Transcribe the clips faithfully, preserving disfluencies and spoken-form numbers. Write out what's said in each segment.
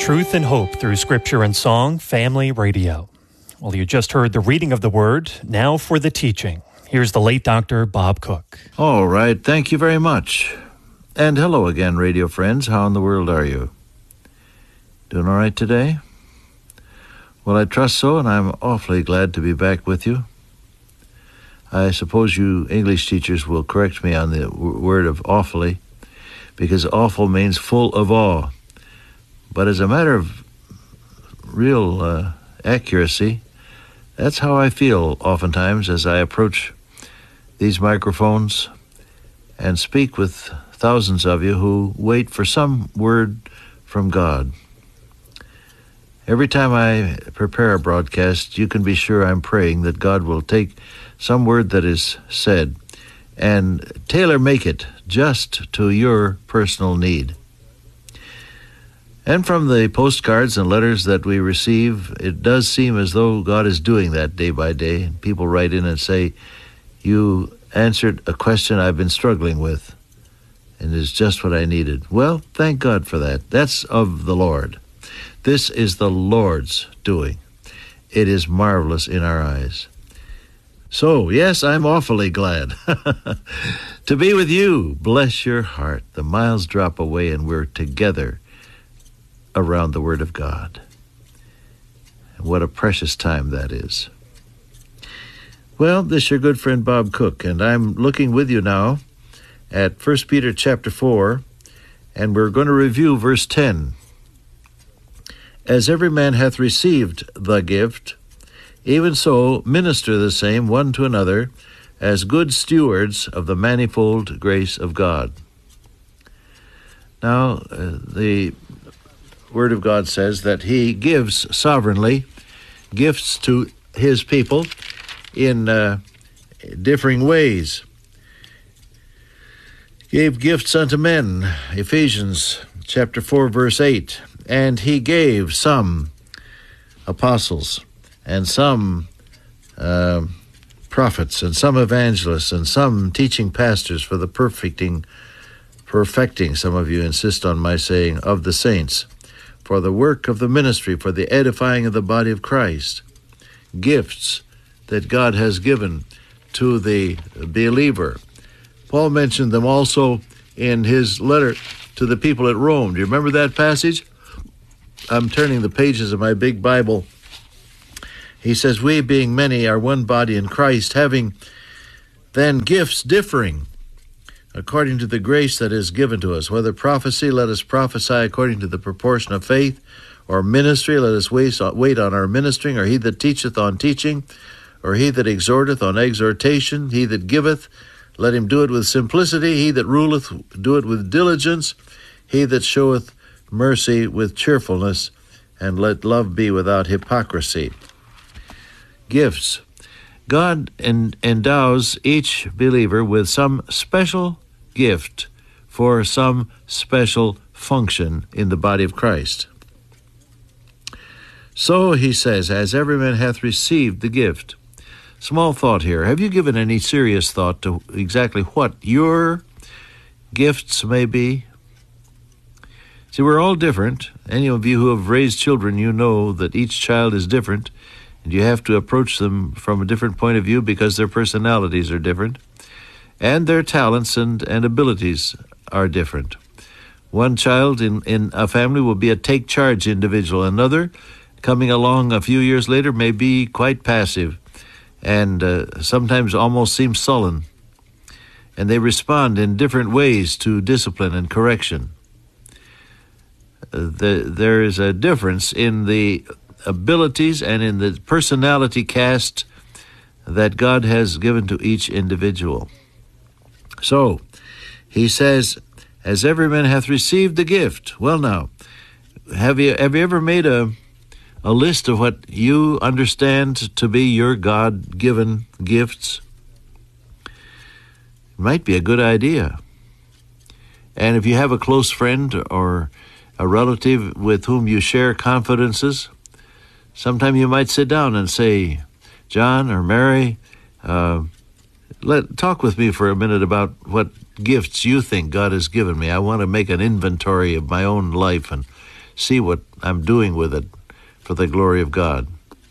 Truth and hope through Scripture and Song, Family Radio. Well, you just heard the reading of the Word. Now for the teaching. Here's the late Doctor Bob Cook. All right, thank you very much. And hello again, radio friends. How in the world are you? Doing all right today? Well, I trust so, and I'm awfully glad to be back with you. I suppose you English teachers will correct me on the w- word of awfully, because awful means full of awe. But as a matter of real uh, accuracy, that's how I feel oftentimes as I approach these microphones and speak with thousands of you who wait for some word from God. Every time I prepare a broadcast, you can be sure I'm praying that God will take some word that is said and tailor-make it just to your personal need. And from the postcards and letters that we receive, it does seem as though God is doing that day by day. People write in and say, you answered a question I've been struggling with, and it's just what I needed. Well, thank God for that. That's of the Lord. This is the Lord's doing. It is marvelous in our eyes. So, yes, I'm awfully glad to be with you. Bless your heart. The miles drop away and we're together around the Word of God. And what a precious time that is. Well, this is your good friend Bob Cook, and I'm looking with you now at First Peter chapter four, and we're going to review verse ten. As every man hath received the gift, even so minister the same one to another as good stewards of the manifold grace of God. Now, uh, the Word of God says that He gives sovereignly gifts to His people in uh, differing ways. Gave gifts unto men, Ephesians chapter four, verse eight. And He gave some apostles, and some uh, prophets, and some evangelists, and some teaching pastors for the perfecting, perfecting, some of you insist on my saying, of the saints, for the work of the ministry, for the edifying of the body of Christ. Gifts that God has given to the believer. Paul mentioned them also in his letter to the people at Rome. Do you remember that passage? I'm turning the pages of my big Bible. He says, we being many are one body in Christ, having then gifts differing according to the grace that is given to us. Whether prophecy, let us prophesy according to the proportion of faith, or ministry, let us wait on our ministering, or he that teacheth on teaching, or he that exhorteth on exhortation, he that giveth, let him do it with simplicity, he that ruleth, do it with diligence, he that showeth mercy with cheerfulness, and let love be without hypocrisy. Gifts. God en- endows each believer with some special gift for some special function in the body of Christ. So he says, as every man hath received the gift. Small thought here. Have you given any serious thought to exactly what your gifts may be? See, we're all different. Any of you who have raised children, you know that each child is different, and you have to approach them from a different point of view because their personalities are different, and their talents and, and abilities are different. One child in, in a family will be a take-charge individual. Another, coming along a few years later, may be quite passive and uh, sometimes almost seem sullen. And they respond in different ways to discipline and correction. Uh, the, there is a difference in the abilities and in the personality cast that God has given to each individual. So, he says, as every man hath received the gift. Well now, have you have you ever made a a list of what you understand to be your God-given gifts? It might be a good idea. And if you have a close friend or a relative with whom you share confidences, sometime you might sit down and say, John or Mary, uh, let talk with me for a minute about what gifts you think God has given me. I want to make an inventory of my own life and see what I'm doing with it for the glory of God.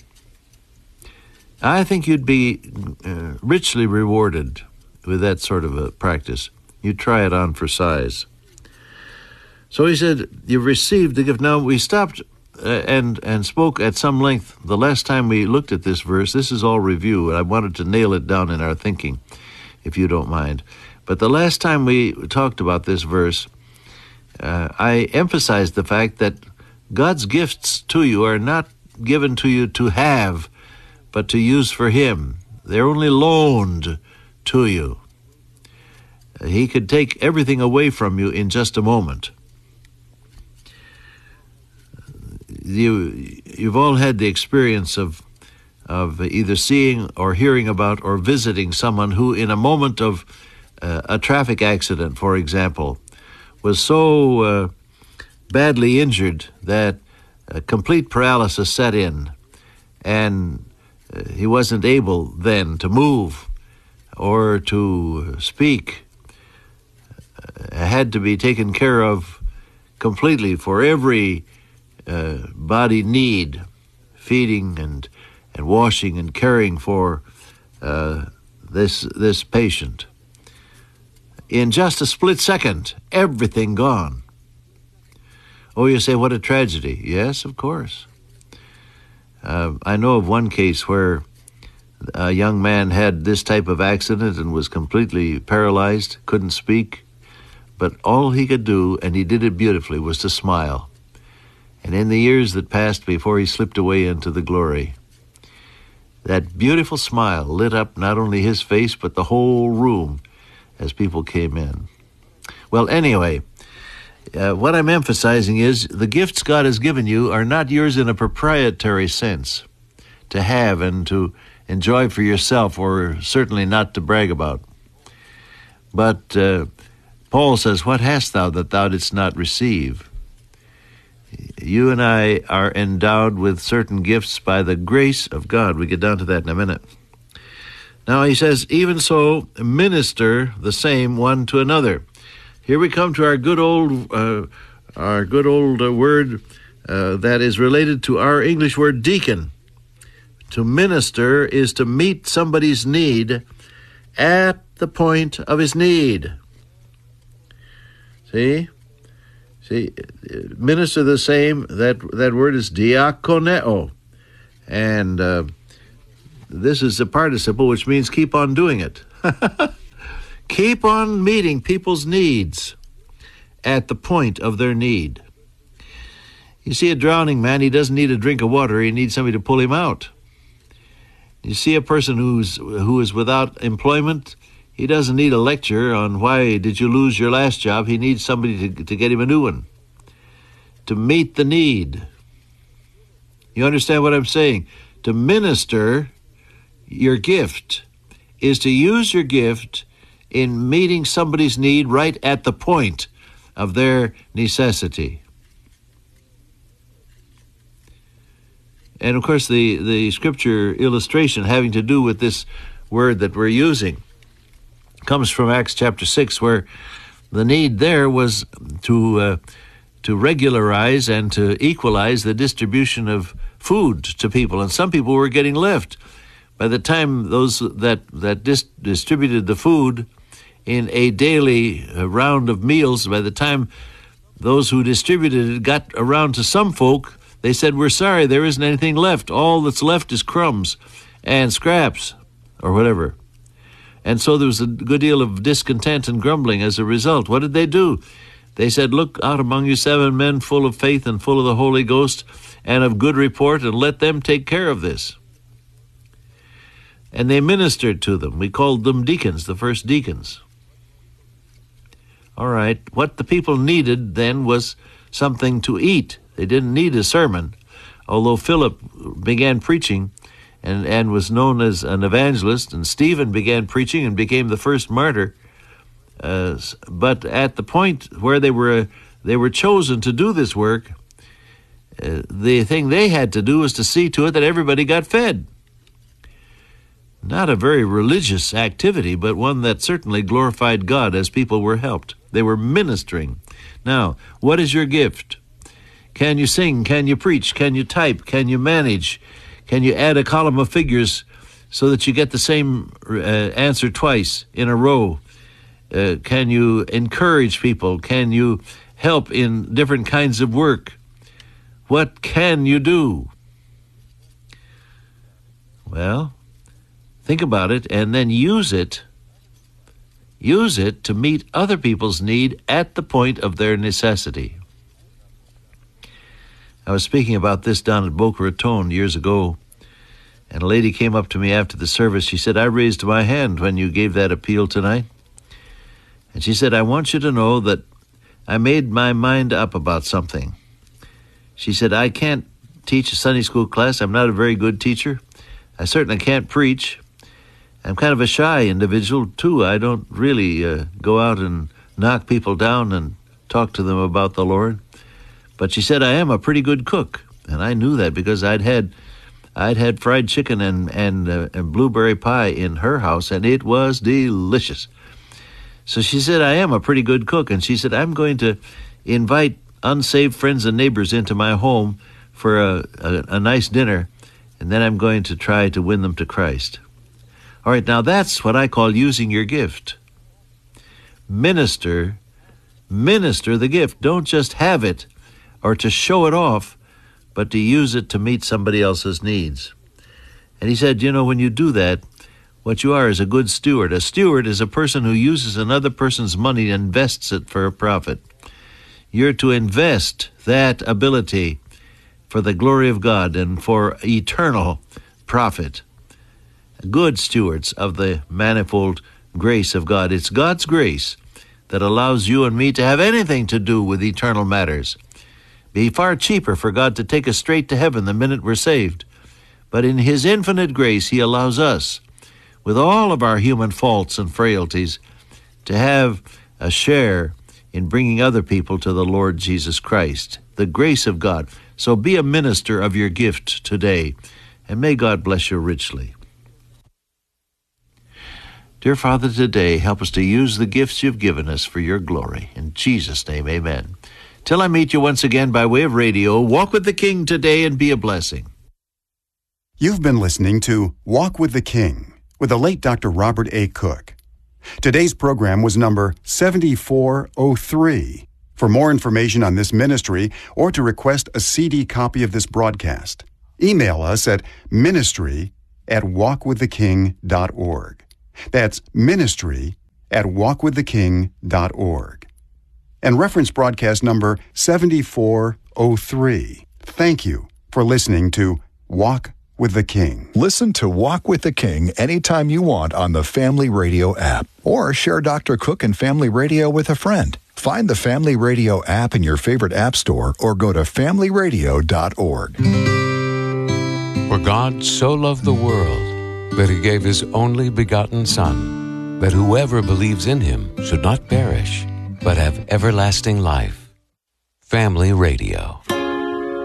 I think you'd be uh, richly rewarded with that sort of a practice. You try it on for size. So he said, you've received the gift. Now, we stopped uh, and, and spoke at some length the last time we looked at this verse. This is all review, and I wanted to nail it down in our thinking, if you don't mind. But the last time we talked about this verse, uh, I emphasized the fact that God's gifts to you are not given to you to have, but to use for Him. They're only loaned to you. He could take everything away from you in just a moment. You, you've all had the experience of of either seeing or hearing about or visiting someone who, in a moment of uh, a traffic accident, for example, was so uh, badly injured that uh, complete paralysis set in, and uh, he wasn't able then to move or to speak. Uh, had to be taken care of completely for every uh, body need, feeding and and washing and caring for uh, this this patient. In just a split second, everything gone. Oh, you say, what a tragedy. Yes, of course. Uh, I know of one case where a young man had this type of accident and was completely paralyzed, couldn't speak, but all he could do, and he did it beautifully, was to smile. And in the years that passed before he slipped away into the glory, that beautiful smile lit up not only his face, but the whole room as people came in. Well, anyway, uh, what I'm emphasizing is the gifts God has given you are not yours in a proprietary sense, to have and to enjoy for yourself, or certainly not to brag about. But uh, Paul says, what hast thou that thou didst not receive? You and I are endowed with certain gifts by the grace of God. We get down to that in a minute. Now he says, even so, minister the same one to another. Here we come to our good old, uh, our good old uh, word uh, that is related to our English word deacon. To minister is to meet somebody's need at the point of his need. See? See, minister the same, that that word is diakoneo. And uh, this is a participle, which means keep on doing it. Keep on meeting people's needs at the point of their need. You see a drowning man, he doesn't need a drink of water, he needs somebody to pull him out. You see a person who's who is without employment, he doesn't need a lecture on why did you lose your last job. He needs somebody to, to get him a new one, to meet the need. You understand what I'm saying? To minister your gift is to use your gift in meeting somebody's need right at the point of their necessity. And of course, the, the scripture illustration having to do with this word that we're using comes from Acts chapter six, where the need there was to uh, to regularize and to equalize the distribution of food to people. And some people were getting left. By the time those that, that dis- distributed the food in a daily uh, round of meals, by the time those who distributed it got around to some folk, they said, we're sorry, there isn't anything left. All that's left is crumbs and scraps or whatever. And so there was a good deal of discontent and grumbling as a result. What did they do? They said, look out among you seven men full of faith and full of the Holy Ghost and of good report, and let them take care of this. And they ministered to them. We called them deacons, the first deacons. All right, what the people needed then was something to eat. They didn't need a sermon, although Philip began preaching and, and was known as an evangelist, and Stephen began preaching and became the first martyr. Uh, but at the point where they were they were chosen to do this work, uh, the thing they had to do was to see to it that everybody got fed. Not a very religious activity, but one that certainly glorified God as people were helped. They were ministering. Now, what is your gift? Can you sing? Can you preach? Can you type? Can you manage? Can you add a column of figures so that you get the same uh, answer twice in a row? Uh, can you encourage people? Can you help in different kinds of work? What can you do? Well, think about it and then use it. Use it to meet other people's need at the point of their necessity. I was speaking about this down at Boca Raton years ago, and a lady came up to me after the service. She said, I raised my hand when you gave that appeal tonight. And she said, I want you to know that I made my mind up about something. She said, I can't teach a Sunday school class. I'm not a very good teacher. I certainly can't preach. I'm kind of a shy individual, too. I don't really uh, go out and knock people down and talk to them about the Lord. But she said, I am a pretty good cook. And I knew that because I'd had I'd had fried chicken and, and, uh, and blueberry pie in her house, and it was delicious. So she said, I am a pretty good cook. And she said, I'm going to invite unsaved friends and neighbors into my home for a, a, a nice dinner, and then I'm going to try to win them to Christ. All right, now that's what I call using your gift. Minister, minister the gift. Don't just have it or to show it off, but to use it to meet somebody else's needs. And he said, you know, when you do that, what you are is a good steward. A steward is a person who uses another person's money and invests it for a profit. You're to invest that ability for the glory of God and for eternal profit. Good stewards of the manifold grace of God. It's God's grace that allows you and me to have anything to do with eternal matters. Be far cheaper for God to take us straight to heaven the minute we're saved. But in His infinite grace, He allows us, with all of our human faults and frailties, to have a share in bringing other people to the Lord Jesus Christ. The grace of God. So be a minister of your gift today, and may God bless you richly. Dear Father, today, help us to use the gifts you've given us for your glory. In Jesus' name, amen. Till I meet you once again by way of radio, walk with the King today and be a blessing. You've been listening to Walk with the King with the late Doctor Robert A. Cook. Today's program was number seventy-four oh three. For more information on this ministry or to request a C D copy of this broadcast, email us at ministry at walk with the king dot org. That's ministry at walk with the king dot org. And reference broadcast number seventy-four oh three. Thank you for listening to Walk with the King. Listen to Walk with the King anytime you want on the Family Radio app, or share Doctor Cook and Family Radio with a friend. Find the Family Radio app in your favorite app store or go to family radio dot org. For God so loved the world that He gave His only begotten Son, that whoever believes in Him should not perish, but have everlasting life. Family Radio.